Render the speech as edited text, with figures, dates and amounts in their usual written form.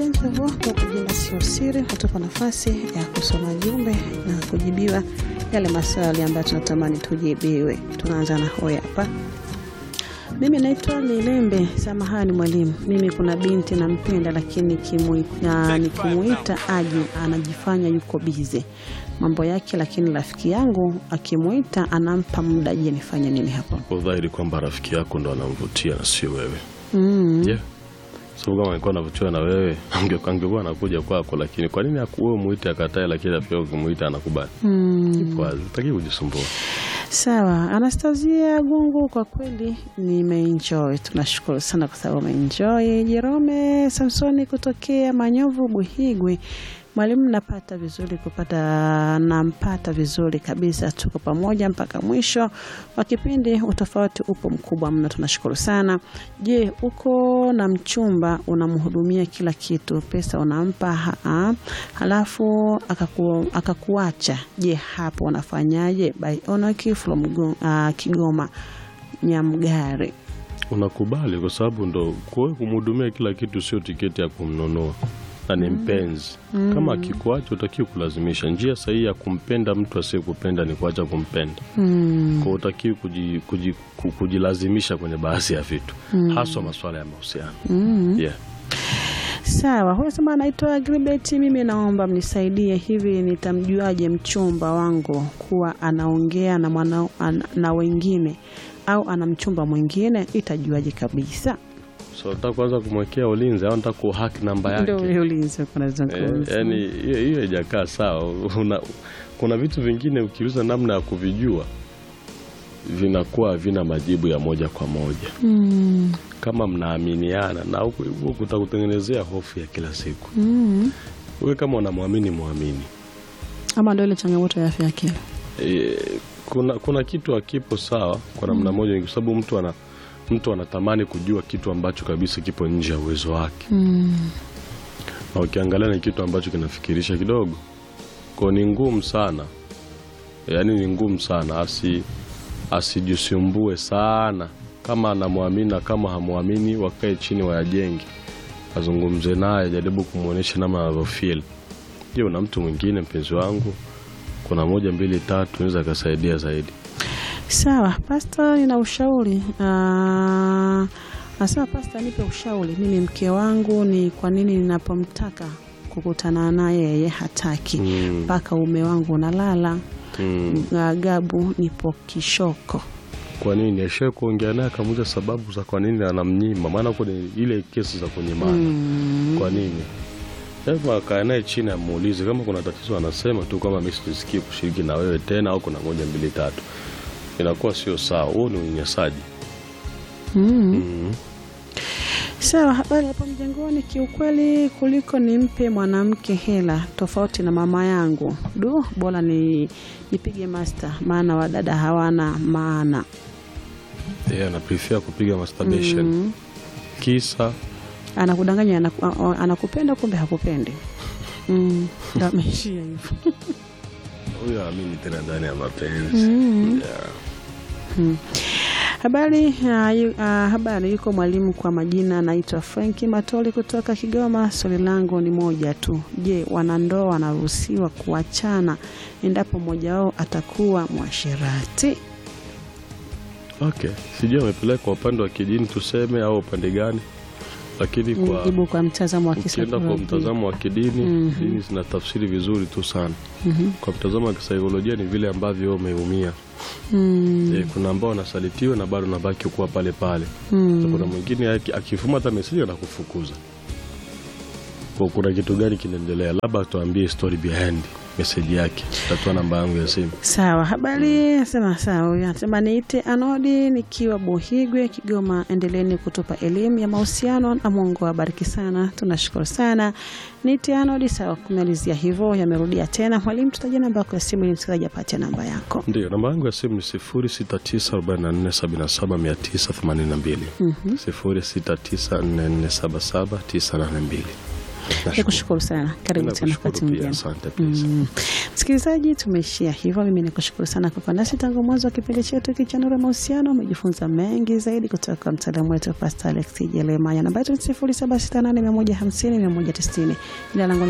ujanja huo kwa kujina sio siri, kutupa nafasi ya kusoma jumbe na kujibiwa yale maswali ambayo tunatamani tujibiwe. Tunaanza na hoya hapa. Mimi naitwa Nilembe, samahani mwalimu. Mimi kuna binti nampenda lakini nikimuita aje anajifanya yuko busy mambo yake, lakini rafiki yangu akimuita anampa muda. Je, nifanye nini hapo? Kwa dhahiri kwamba rafiki yako ndo anamvutia na sio wewe. Yeah. So kama alikuwa anavutiwa na wewe, angekuwa anakuja kwako, lakini kwa nini wewe muite akatae lakini rafiki yako kimuita anakubali? Ipo wazi, utaki kujisumbua. Sawa, Anastasia Gungu, kwa kweli nimeenjoy. Tunashukuru sana kwa sababu umeenjoy. Jerome Samsoni kutokea Manyovu Buhigwe. Mwalimu, nampata vizuri kabisa, tuko pamoja mpaka mwisho wa kipindi. Utofauti upo mkubwa mno, tunashukuru sana. Je, uko na mchumba unamhudumia kila kitu, pesa unampa halafu akakuacha, je hapo unafanyaje? By Onoki from Kigoma Nyamgari. Unakubali kwa sababu ndo kumhudumia kila kitu, sio tiketi ya kumnonoa. Ni mpenzi. Kama akikuacha utakiwa kulazimisha. Njia sahihi ya kumpenda mtu asiyekupenda ni kuacha kumpenda. Kwa utakiwa kujilazimisha kwenye baadhi ya vitu, hasa masuala ya mahusiano. Yeah. Sawa, huyo sema anaitwa Gribeti. Mimi naomba mnisaidie, hivi nitamjuaje mchumba wangu kuwa anaongea na wengine au ana mchumba mwingine? Itajuaje kabisa? So nataka kwanza kumwekea ulinzi au nataka kuhack namba yake? Ndio ulinzi kuna zungumza. Yaani hiyo haijakaa sawa. Kuna vitu vingine ukiuliza namna ya kuvijua vinakuwa vina majibu ya moja kwa moja. Kama mnaaminiana na huko kutakutengenezea hofu ya kila siku. Wewe kama unamwamini muamini. Ama ndio ile changamoto ya afya yake. Kuna kitu hakipo sawa kwa namna moja, kwa sababu mtu anatamani kujua kitu ambacho kabisa kipo nje ya uwezo wake. Na ukiangalia ni kitu ambacho kinafikirisha kidogo. Kwa ni ngumu sana. Yaani ni ngumu sana asijisumbue sana. Kama anamwamini na kama hamuamini, wakae chini wayajenge. Azungumze naye, jaribu kumuonesha namna anavyofeel. Je, una mtu mwingine mpenzi wangu? Kuna 1 2 3 unaweza kusaidia zaidi. Sawa, Pastor, nina ushauri. Nasema Pastor, nipe ushauri. Mimi mke wangu ni kwa nini ninapomtaka kukutana naye yeye hataki. Mpaka ume wangu unalala. Gabu nipo kishoko. Kwa nini? Ashe kuongea naye akamuuliza sababu za kwa nini anamnyima. Maana kuna ile kesi za kunyimana. Kwa nini? Hebu kaa naye chini amuulize kama kuna tatizo, anasema tu kama mimi sisikii kushiriki na wewe tena au kuna 1 2 3. Inakuwa sio sawa. Huo ni unyanyasaji. Sawa, habari hapo mjengoni. Kiukweli kuliko nimpe mwanamke hela tofauti na mama yangu, bora nipige master, maana wadada hawana maana. Na prefer kupiga masturbation. Kisa anakudanganya, anakupenda kumbe hakupendi. Ndio ameshia hivyo. Huyo amini tena ndani ya mapenzi. Habari yuko mwalimu, kwa majina anaitwa Franki Matoli kutoka Kigoma. Swali langu ni moja tu. Je, wanandoa wanaruhusiwa kuachana endapo mmoja wao atakuwa mwasherati? Okay, sijui amepeleka upande wa kidini tuseme au upande gani, lakini kwa mtazamo wa kisaikolojia. Kwa mtazamo wa kidini, dini zinatafsiri vizuri tu sana. Kwa mtazamo wa kisaikolojia ni vile ambavyo umeumia. Kuna ambao wanasalitiwa na bado nabaki kuwa pale pale. Kuna mwingine akifuma hata message anakufukuza. Kwa kuna kitu gani kinaendelea? Labda tuambie story behind message yake. Tutatoa namba yangu ya simu. Sawa, habari sema sawa. Anasema niite Anodi nikiwa Buhigwe Kigoma. Endeleeni kutupa elimu ya mahusiano na Mungu awabariki sana. Tunashukuru sana. Niite Anodi. Sawa, kumalizia hivyo yamerudia tena. Mwalimu, tutaje namba yako ya simu ili msikilizaji apate namba yako. Ndio, namba yangu ya simu ni 0694477982. 0694477982. Nikushukuru sana. Karibu tena wakati mwingine. Asante pia. Msikilizaji, tumeishia hivyo. Mimi nikushukuru sana kwa kuwa nasi tangu mwanzo wa kipindi chetu cha Nuru ya Mahusiano. Umejifunza mengi zaidi kutoka kwa mtaalamu wetu Pastor Alex Jeremiah. Namba yetu ni 0768150190. Jina langu